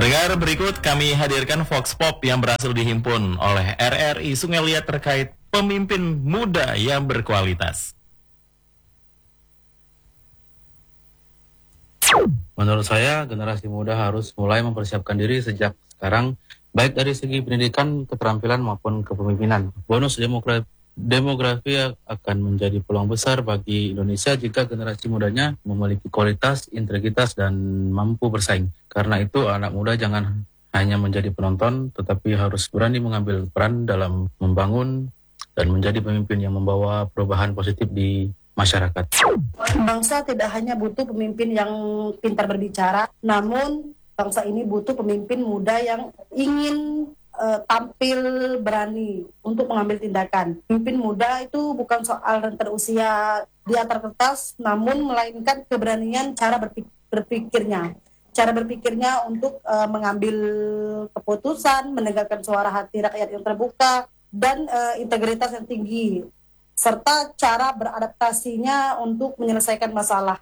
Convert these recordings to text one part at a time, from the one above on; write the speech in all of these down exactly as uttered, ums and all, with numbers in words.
Pendengar, berikut kami hadirkan Vox Pop yang berhasil dihimpun oleh R R I Sungai Liat terkait pemimpin muda yang berkualitas. Menurut saya, generasi muda harus mulai mempersiapkan diri sejak sekarang, baik dari segi pendidikan, keterampilan maupun kepemimpinan. Bonus demografi Demografi akan menjadi peluang besar bagi Indonesia jika generasi mudanya memiliki kualitas, integritas, dan mampu bersaing. Karena itu, anak muda jangan hanya menjadi penonton, tetapi harus berani mengambil peran dalam membangun dan menjadi pemimpin yang membawa perubahan positif di masyarakat. Bangsa tidak hanya butuh pemimpin yang pintar berbicara, namun bangsa ini butuh pemimpin muda yang ingin Uh, tampil berani untuk mengambil tindakan. Pemimpin muda itu bukan soal rentang usia di atas kertas, namun melainkan keberanian cara berpikir, berpikirnya. Cara berpikirnya untuk uh, mengambil keputusan, mendengarkan suara hati rakyat yang terbuka, dan uh, integritas yang tinggi, serta cara beradaptasinya untuk menyelesaikan masalah.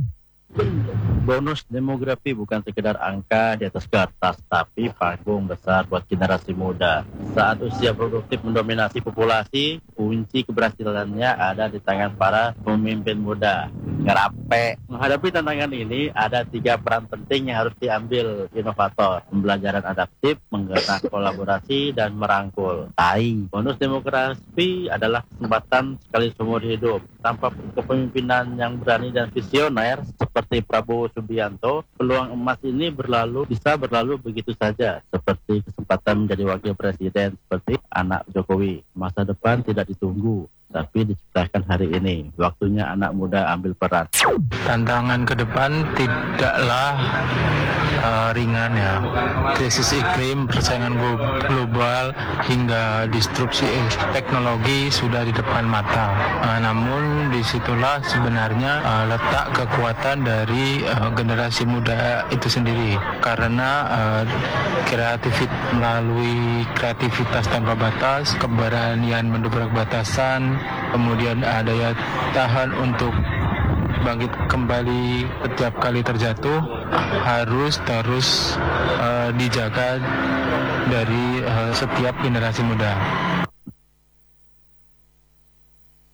Bonus demografi bukan sekedar angka di atas kertas, tapi panggung besar buat generasi muda. Saat usia produktif mendominasi populasi, kunci keberhasilannya ada di tangan para pemimpin muda. Ngerape. Menghadapi tantangan ini, ada tiga peran penting yang harus diambil inovator. Pembelajaran adaptif, menggerak kolaborasi, dan merangkul. Tai. Bonus demografi adalah kesempatan sekali seumur hidup. Tanpa kepemimpinan yang berani dan visioner, seperti Prabowo Subianto, peluang emas ini berlalu bisa berlalu begitu saja, seperti kesempatan menjadi wakil presiden seperti anak Jokowi. Masa depan tidak ditunggu, tapi diciptakan hari ini. Waktunya anak muda ambil peran. Tantangan ke depan tidaklah uh, ringan ya. Krisis iklim, persaingan global, hingga disrupsi teknologi sudah di depan mata. Uh, namun disitulah sebenarnya uh, letak kekuatan dari uh, generasi muda itu sendiri. Karena uh, kreativitas melalui kreativitas tanpa batas, keberanian mendobrak batasan, kemudian uh, daya tahan untuk bangkit kembali setiap kali terjatuh harus terus uh, dijaga dari uh, setiap generasi muda.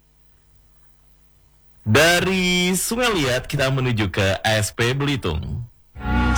Dari Sungai Liat kita menuju ke A S P Belitung.